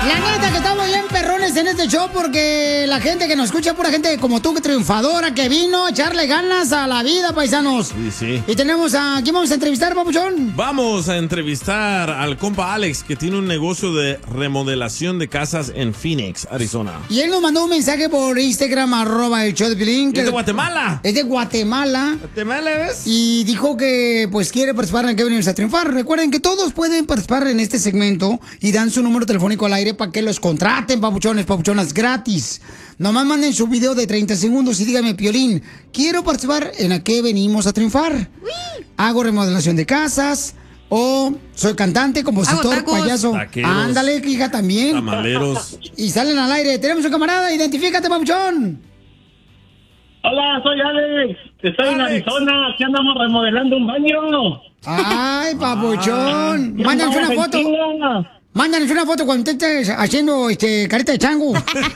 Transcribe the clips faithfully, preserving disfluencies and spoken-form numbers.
La neta que estamos bien perrones en este show porque la gente que nos escucha, pura gente como tú, que triunfadora, que vino a echarle ganas a la vida, paisanos. Sí, sí. Y tenemos a... ¿Quién vamos a entrevistar, papuchón? Vamos a entrevistar al compa Alex, que tiene un negocio de remodelación de casas en Phoenix, Arizona. Y él nos mandó un mensaje por Instagram, arroba el show de Piolín. ¿Es de Guatemala? Es de Guatemala. ¿Guatemala ves? Y dijo que pues quiere participar en que venimos a triunfar. Recuerden que todos pueden participar en este segmento y dan su número telefónico al aire para que los contraten, papuchones, papuchonas, gratis. Nomás manden su video de treinta segundos y díganme, Piolín, quiero participar en a qué venimos a triunfar. ¡Uy! Hago remodelación de casas o soy cantante, compositor, payaso. Taqueros, ándale, hija, también. Tamaleros. Y salen al aire. Tenemos un camarada, identifícate, papuchón. Hola, soy Alex. Estoy en Arizona. Aquí andamos remodelando un baño. Ay, papuchón. Ah, Mándanos una andamos foto. en China. Mándanos una foto cuando estés haciendo este carita de chango.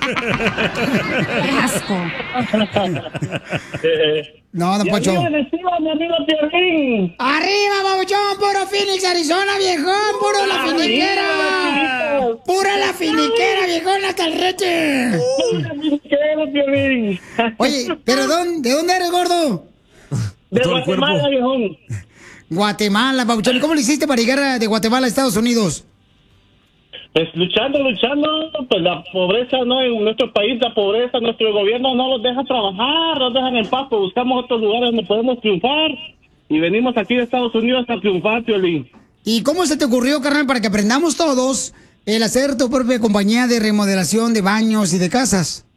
Asco. No, don Y Poncho. arriba, arriba, mi amigo Piolín. ¡Arriba, papuchón! ¡Puro Phoenix, Arizona, viejón! ¡Puro la Arriba, finiquera! ¡Pura la finiquera, viejón, hasta el reche! ¡Pura finiquera, Piolín! Oye, ¿pero dónde, de dónde eres, gordo? De Guatemala, viejón. Guatemala, papuchón. ¿Y cómo le hiciste para llegar de Guatemala a Estados Unidos? Pues luchando, luchando, pues la pobreza, ¿no? En nuestro país, la pobreza, nuestro gobierno no los deja trabajar, nos dejan en paz, pues buscamos otros lugares donde podemos triunfar y venimos aquí de Estados Unidos a triunfar, Piolín. ¿Y cómo se te ocurrió, carnal, para que aprendamos todos el hacer tu propia compañía de remodelación de baños y de casas?